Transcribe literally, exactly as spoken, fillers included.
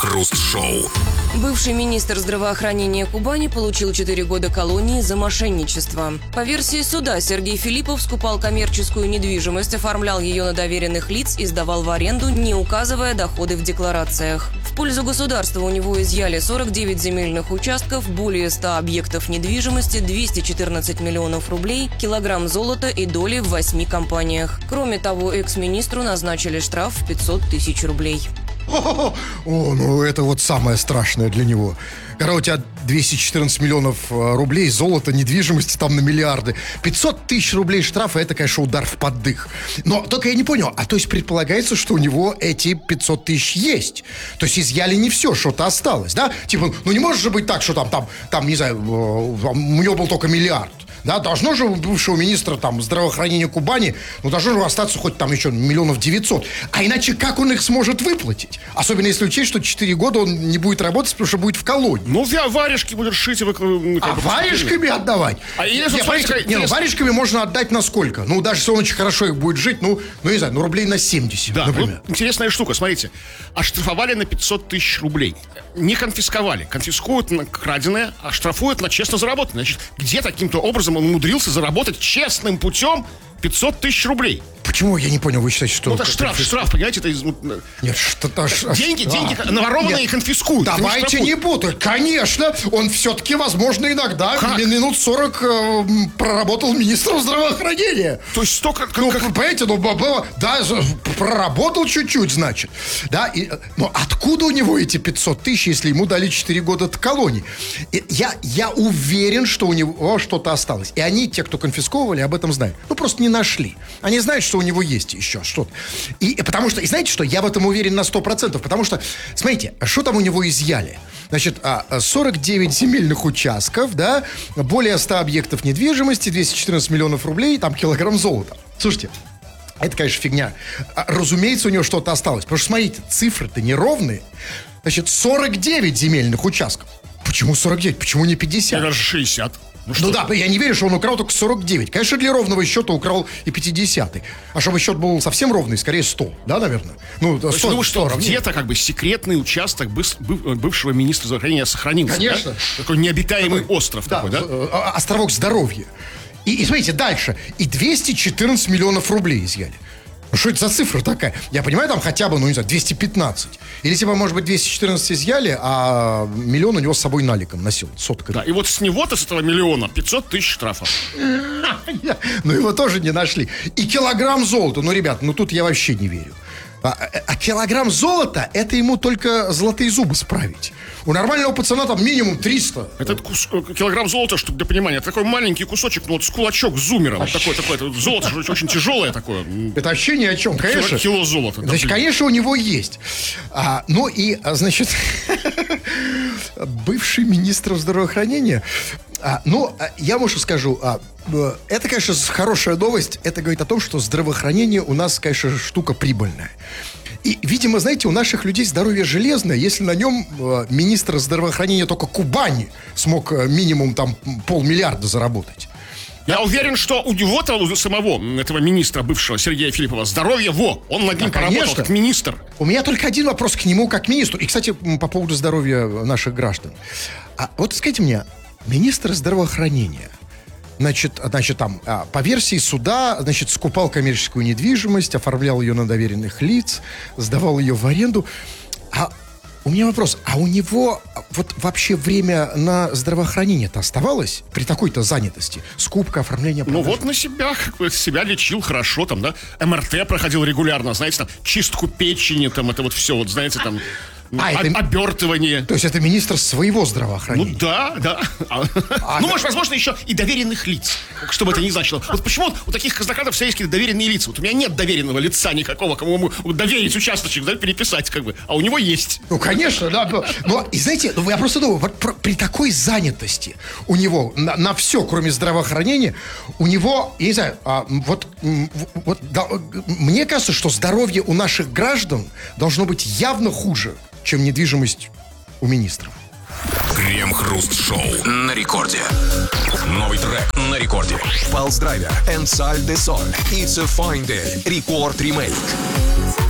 Крем-хруст-шоу. Бывший министр здравоохранения Кубани получил четыре года колонии за мошенничество. По версии суда, Сергей Филиппов скупал коммерческую недвижимость, оформлял ее на доверенных лиц и сдавал в аренду, не указывая доходы в декларациях. В пользу государства у него изъяли сорок девять земельных участков, более ста объектов недвижимости, двести четырнадцать миллионов рублей, килограмм золота и доли в восьми компаниях. Кроме того, экс-министру назначили штраф в пятьсот тысяч рублей. О, ну это вот самое страшное для него. Когда у тебя двести четырнадцать миллионов рублей, золота, недвижимости там на миллиарды, пятьсот тысяч рублей штрафа, это, конечно, удар в поддых. Но только я не понял, а то есть предполагается, что у него эти пятьсот тысяч есть. То есть изъяли не все, что-то осталось, да? Типа, ну не может же быть так, что там, там, там не знаю, у него был только миллиард. Да, должно же у бывшего министра там здравоохранения Кубани, ну, должно же остаться хоть там еще миллионов девятьсот. А иначе как он их сможет выплатить? Особенно если учесть, что четыре года он не будет работать, потому что будет в колонии. Ну, варежки будут шить. Вы, ну, а варежками отдавать? А если, нет, смотрите, нет, интерес... варежками можно отдать на сколько? Ну, даже если он очень хорошо их будет жить, ну, ну не знаю, ну, рублей на семьдесят, да, например. Ну, интересная штука, смотрите. Оштрафовали на пятьсот тысяч рублей. Не конфисковали. Конфискуют на краденое, а штрафуют на честно заработанное. Значит, где таким-то образом он умудрился заработать честным путем пятьсот тысяч рублей? Почему? Я не понял, вы считаете, что... Ну, это штраф, это... штраф, понимаете? Это... Нет, что-то... Деньги, деньги а, наворованные нет. конфискуют. Давайте не, не путать. Конечно, он все-таки, возможно, иногда как? минут сорок э, проработал министром здравоохранения. То есть столько... Как, ну, как... понимаете, ну, да, проработал чуть-чуть, значит. Да, и, но откуда у него эти пятьсот тысяч, если ему дали четыре года колонии? Я, я уверен, что у него что-то осталось. И они, те, кто конфисковывали, об этом знают. Ну, просто не нашли. Они знают, что у него есть еще что-то. И, и потому что, и знаете что, я в этом уверен на сто процентов, потому что, смотрите, что там у него изъяли? Значит, сорок девять земельных участков, да, более ста объектов недвижимости, двести четырнадцать миллионов рублей, там килограмм золота. Слушайте, это, конечно, фигня. Разумеется, у него что-то осталось. Потому что, смотрите, цифры-то неровные. Значит, сорок девять земельных участков. Почему сорок девять? Почему не пятьдесят? Это же шестьдесят. Ну, ну да, я не верю, что он украл только сорок девять. Конечно, для ровного счета украл и пятидесятый. А чтобы счет был совсем ровный, скорее сто, да, наверное? Ну, сто, думаю, что сто где-то как бы секретный участок бывшего министра здравоохранения сохранился. Конечно. Да? Такой необитаемый такой, остров да, такой, да? Островок здоровья. И, и смотрите, дальше. И двести четырнадцать миллионов рублей изъяли. Ну, что это за цифра такая? Я понимаю, там хотя бы, ну, не знаю, двести пятнадцать. Или, типа, может быть, двести четырнадцать изъяли, а миллион у него с собой наликом носил, соткой. Да, и вот с него-то, с этого миллиона, пятьсот тысяч штрафов. Ну, его тоже не нашли. И килограмм золота. Ну, ребят, ну, тут я вообще не верю. А, а килограмм золота, это ему только золотые зубы справить. У нормального пацана там минимум триста. Этот кус, килограмм золота, чтобы для понимания, такой маленький кусочек, ну вот с кулачок зумера. Вот такой, такой, это золото же очень тяжелое такое. Это вообще ни о чем, конечно. Кило, кило золота. Значит, да, конечно, у него есть. А, ну и, значит, бывший министр здравоохранения. А, ну, я, может, скажу, а, это, конечно, хорошая новость. Это говорит о том, что здравоохранение у нас, конечно, штука прибыльная. И, видимо, знаете, у наших людей здоровье железное. Если на нем э, министр здравоохранения только Кубани смог э, минимум там полмиллиарда заработать. Я да? уверен, что у него-то, у самого этого министра, бывшего Сергея Филиппова, здоровье, во, он над ним да, поработал конечно. Как министр. У меня только один вопрос к нему как министру. И, кстати, по поводу здоровья наших граждан. А вот скажите мне, министр здравоохранения, Значит, значит, там, по версии суда, значит, скупал коммерческую недвижимость, оформлял ее на доверенных лиц, сдавал ее в аренду. А у меня вопрос, а у него вот вообще время на здравоохранение-то оставалось при такой-то занятости? Скупка, оформление, продажа? Ну вот на себя, как бы, себя лечил хорошо, там, да, эм эр тэ проходил регулярно, знаете, там, чистку печени, там, это вот все, вот, знаете, там... А, это... Обертывание. То есть это министр своего здравоохранения? Ну да, да. А, ну, может, возможно, еще и доверенных лиц. Чтобы это не значило. Вот почему вот у таких казнокрадов все есть какие-то доверенные лица? Вот у меня нет доверенного лица никакого, кому ему доверить участочек, да, переписать, как бы. А у него есть. Ну, конечно, да. Но, но и знаете, ну, я просто думаю, вот при такой занятости у него на, на все, кроме здравоохранения, у него, я не знаю, а, вот, вот да, мне кажется, что здоровье у наших граждан должно быть явно хуже, чем недвижимость у министров. Крем-хруст-шоу на рекорде. Новый трек на рекорде. Pulse Driver and Sal de Sol. It's a fine day. Рекорд ремейк.